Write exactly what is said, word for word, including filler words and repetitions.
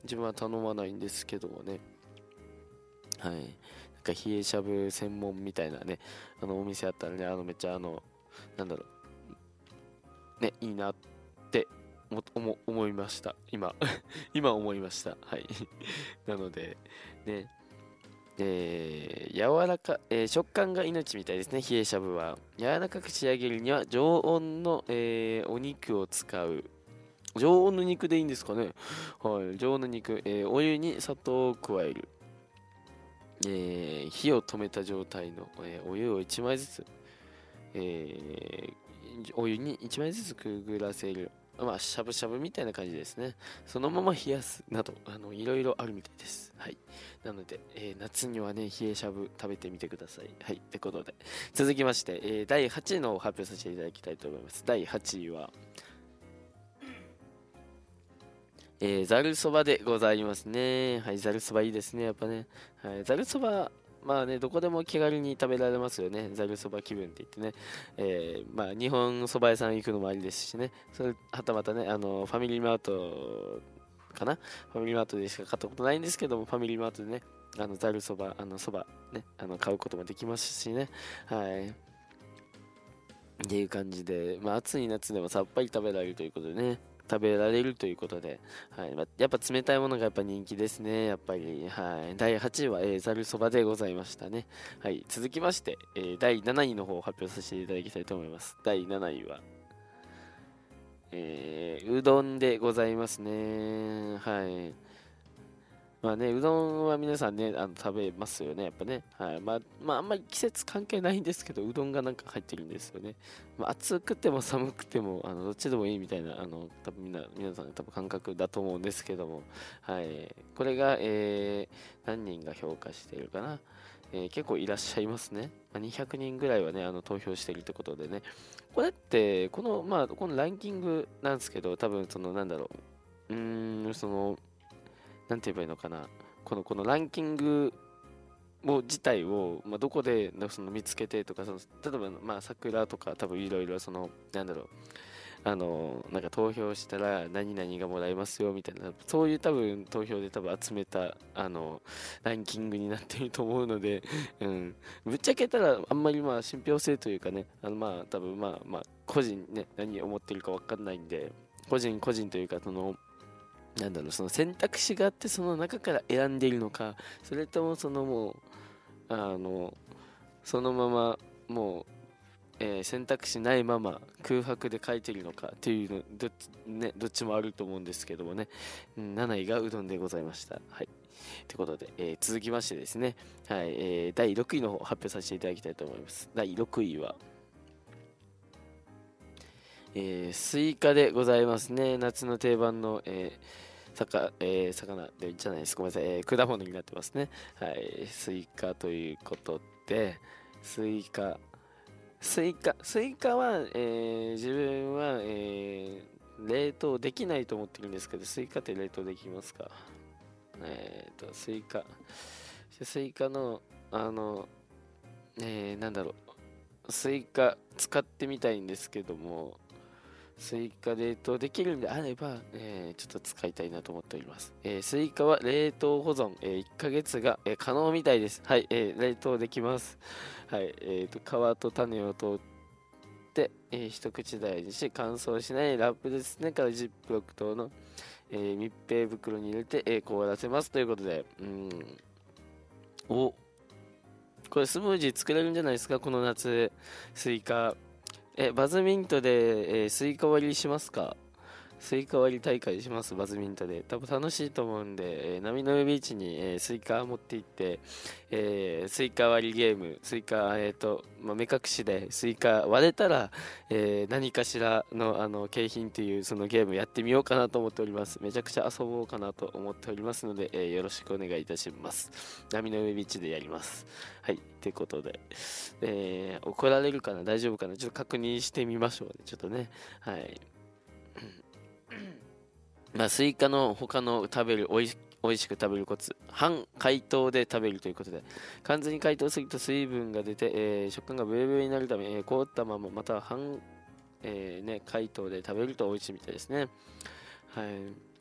自分は頼まないんですけどもね。はい。なんか冷えしゃぶ専門みたいなね、あのお店あったらね、あのめっちゃあの、なんだろう、ね、いいなって思思思いました。今。今思いました。はい。なので、ね、えー柔らか、えー食感が命みたいですね、冷えしゃぶは。柔らかく仕上げるには常温の、えーお肉を使う。常温の肉でいいんですかね。はい、常温の肉、えーお湯に砂糖を加える。えー火を止めた状態の、えーお湯をいちまいずつ、えーお湯にいちまいずつくぐらせる。まあ、しゃぶしゃぶみたいな感じですね。そのまま冷やすなど、あの、いろいろあるみたいです。はい。なので、えー夏にはね、冷えしゃぶ食べてみてください。はい。ってことで、続きまして、えーだいはちいのを発表させていただきたいと思います。だいはちいは、えー、ざるそばでございますね。はい、ざるそばいいですね、やっぱね。はい、ざるそば、まあね、どこでも気軽に食べられますよね。ざるそば気分って言ってね。えーまあ、日本そば屋さん行くのもありですしね。それ、はたまたね、あの、ファミリーマートかなファミリーマートでしか買ったことないんですけども、ファミリーマートでね、あの、ざるそば、あの、そば、ね、あの、買うこともできますしね。はい。っていう感じで、まあ、暑い夏でもさっぱり食べられるということでね、食べられるということで、はいまあ、やっぱ冷たいものがやっぱ人気ですね、やっぱり。はい、だいはちいは、えー、ざるそばでございましたね。はい、続きまして、えーだいなないの方を発表させていただきたいと思います。だいなないは、えーうどんでございますね。はい。まあね、うどんは皆さんね、あの食べますよね、やっぱね。はい。まあ、まあ、あんまり季節関係ないんですけど、うどんがなんか入ってるんですよね。まあ、暑くても寒くても、あのどっちでもいいみたいな、あの、多分みんな、皆さん多分感覚だと思うんですけども、はい。これが、えー、何人が評価しているかな。えー結構いらっしゃいますね。まあ、にひゃくにんぐらいはね、あの投票しているってことでね。これって、この、まあ、このランキングなんですけど、多分その、なんだろう。うーん、その、なんて言えばいいのかな。この、このランキングを自体を、まあ、どこでなその見つけてとか、その例えば、まあ、桜とか多分いろいろその、なんだろう、あの、なんか投票したら何々がもらえますよみたいな、そういう多分投票で多分集めた、あの、ランキングになっていると思うので、うん。ぶっちゃけたらあんまりまあ信憑性というかね、あのまあ多分まあまあ個人ね、何思ってるかわかんないんで、個人個人というかその、なんだろう、その選択肢があってその中から選んでいるのか、それともそのもう、あの、そのままもう、えー選択肢ないまま空白で書いてるのかっていうのどっち、ね、どっちもあると思うんですけどもね、うん、なないがうどんでございました。はい。ということで、えー続きましてですね、はい、えーだいろくいの方発表させていただきたいと思います。だいろくいは、えースイカでございますね。夏の定番の、えー、さか、えー魚でじゃないです。ごめんなさい、えー果物になってますね。はい、スイカということで、スイカ、スイカ、スイカは、えー自分は、えー冷凍できないと思ってるんですけど、スイカって冷凍できますか？えっと、スイカ。スイカの、あの、えーなんだろう。スイカ使ってみたいんですけども、スイカ冷凍できるんであれば、えーちょっと使いたいなと思っております。えースイカは冷凍保存、えーいっかげつが、えー可能みたいです。はい、えー冷凍できます。はい、えーと、皮と種を取って、えー一口大にし、乾燥しないラップですね、からジップロック等の、えー密閉袋に入れて、えー凍らせますということで、うん、お、これスムージー作れるんじゃないですか、この夏、スイカ。え、バズミントで、えースイカ割りしますか？スイカ割り大会します、バズミントで。多分楽しいと思うんで、えー波の上ビーチに、えースイカ持って行って、えースイカ割りゲーム、スイカ、えっと、まあ、目隠しでスイカ割れたら、えー何かしらの、あの、景品っていうそのゲームやってみようかなと思っております。めちゃくちゃ遊ぼうかなと思っておりますので、えーよろしくお願いいたします。波の上ビーチでやります。はい、ってことで、えー怒られるかな大丈夫かなちょっと確認してみましょうね。ちょっとね。はい。まあ、スイカの他の食べるおいし美味しく食べるコツ。半解凍で食べるということで、完全に解凍すると水分が出て、えー食感がブヨブヨになるため、えー凍ったまま、または半、えーね、解凍で食べると美味しいみたいですね。はい。